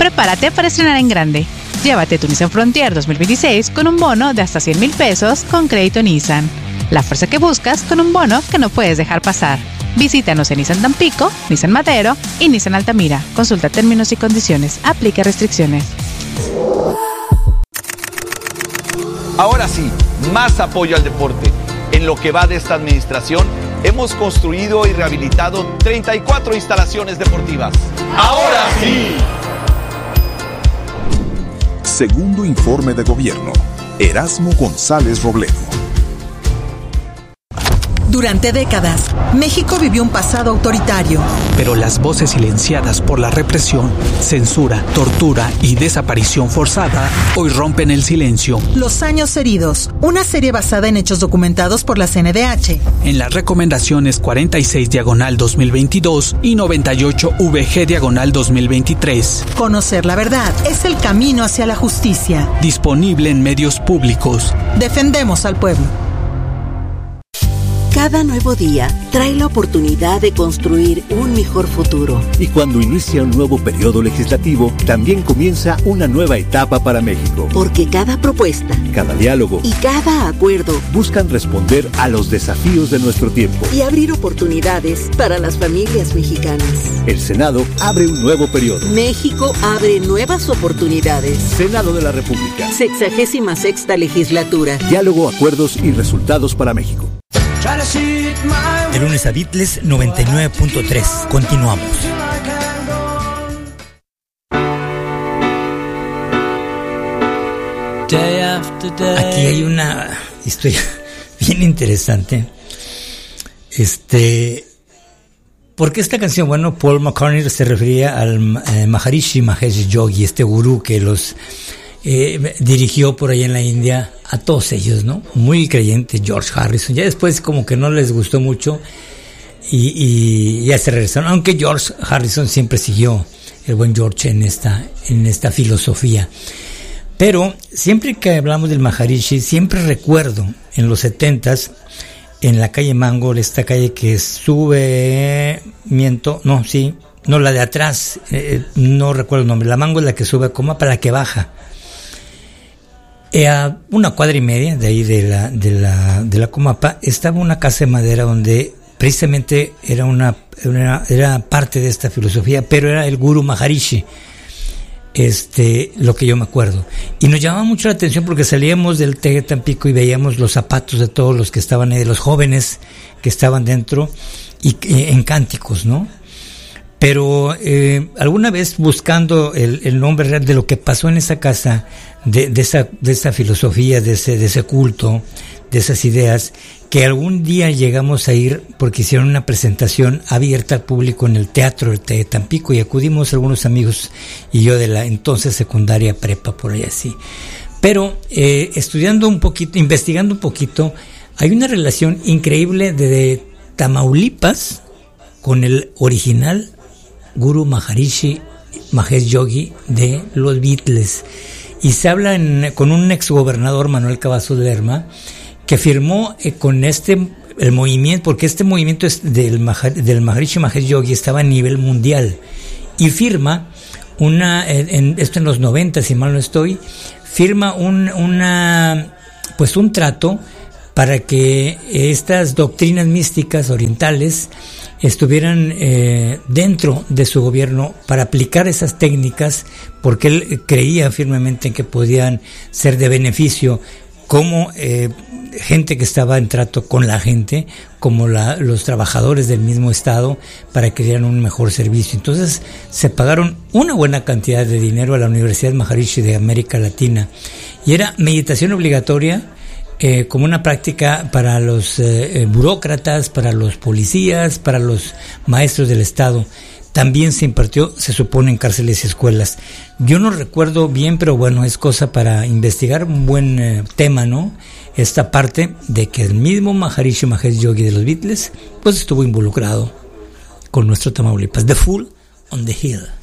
Prepárate para estrenar en grande. Llévate tu Nissan Frontier 2026 con un bono de hasta 100,000 pesos con crédito Nissan. La fuerza que buscas con un bono que no puedes dejar pasar. Visítanos en Nissan Tampico, Nissan Madero y Nissan Altamira. Consulta términos y condiciones. Aplica restricciones. Ahora sí, más apoyo al deporte. En lo que va de esta administración, hemos construido y rehabilitado 34 instalaciones deportivas. ¡Ahora sí! Segundo informe de gobierno. Erasmo González Robledo. Durante décadas, México vivió un pasado autoritario. Pero las voces silenciadas por la represión, censura, tortura y desaparición forzada hoy rompen el silencio. Los años heridos, una serie basada en hechos documentados por la CNDH. En las recomendaciones 46/2022 y 98/VG/2023. Conocer la verdad es el camino hacia la justicia. Disponible en medios públicos. Defendemos al pueblo. Cada nuevo día trae la oportunidad de construir un mejor futuro. Y cuando inicia un nuevo periodo legislativo, también comienza una nueva etapa para México. Porque cada propuesta, cada diálogo y cada acuerdo buscan responder a los desafíos de nuestro tiempo y abrir oportunidades para las familias mexicanas. El Senado abre un nuevo periodo. México abre nuevas oportunidades. Senado de la República. 66ª legislatura. Diálogo, acuerdos y resultados para México. De lunes a Beatles 99.3. Continuamos. Aquí hay una historia bien interesante. ¿Por qué esta canción? Bueno, Paul McCartney se refería al Maharishi Mahesh Yogi, este gurú que los dirigió por ahí en la India a todos ellos, ¿no? Muy creyente. George Harrison, ya después como que no les gustó mucho y ya se regresaron, aunque George Harrison siempre siguió, el buen George, en esta filosofía. Pero siempre que hablamos del Maharishi, siempre recuerdo en los 70s, en la calle Mango, esta calle que la de atrás, no recuerdo el nombre. La Mango es la que sube a Comapa, la que baja. A 1 cuadra y media de ahí de la Comapa estaba una casa de madera donde precisamente era parte de esta filosofía, pero era el Guru Maharishi, lo que yo me acuerdo. Y nos llamaba mucho la atención porque salíamos del TEC de Tampico y veíamos los zapatos de todos los que estaban ahí, de los jóvenes que estaban dentro, y en cánticos, ¿no? Pero alguna vez buscando el nombre real de lo que pasó en esa casa, de esa filosofía, de ese culto, de esas ideas, que algún día llegamos a ir porque hicieron una presentación abierta al público en el Teatro de Tampico y acudimos algunos amigos y yo de la entonces secundaria prepa, por ahí así. Pero estudiando un poquito, investigando un poquito, hay una relación increíble de Tamaulipas con el original Guru Maharishi Mahesh Yogi de los Beatles. Y se habla con un exgobernador, Manuel Cavazos Lerma, que firmó con el movimiento, porque este movimiento del Maharishi Mahesh Yogi estaba a nivel mundial, y firma esto en los 90, si mal no estoy, firma un trato para que estas doctrinas místicas orientales estuvieran dentro de su gobierno para aplicar esas técnicas, porque él creía firmemente en que podían ser de beneficio como gente que estaba en trato con la gente, como los trabajadores del mismo estado, para que dieran un mejor servicio. Entonces se pagaron una buena cantidad de dinero a la Universidad Maharishi de América Latina, y era meditación obligatoria, como una práctica para los burócratas, para los policías, para los maestros del Estado. También se impartió, se supone, en cárceles y escuelas. Yo no recuerdo bien, pero bueno, es cosa para investigar, un buen tema, ¿no? Esta parte de que el mismo Maharishi Mahesh Yogi de los Beatles, pues estuvo involucrado con nuestro Tamaulipas. The Fool on the Hill.